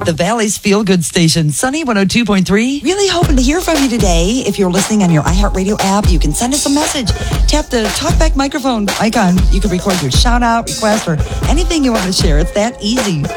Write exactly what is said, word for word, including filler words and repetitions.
The Valley's Feel Good Station, Sunny one oh two point three. Really hoping to hear from you today. If you're listening on your iHeartRadio app, you can send us a message. Tap the talkback microphone icon. You can record your shout out, request, or anything you want to share. It's that easy.